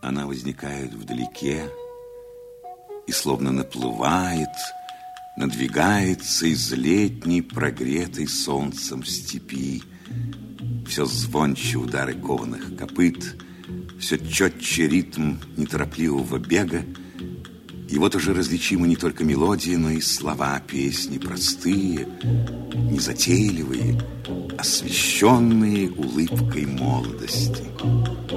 Она возникает вдалеке и словно наплывает, надвигается из летней, прогретой солнцем степи. Все звонче удары кованых копыт, все четче ритм неторопливого бега. И вот уже различимы не только мелодии, но и слова песни, простые, незатейливые, освещенные улыбкой молодости.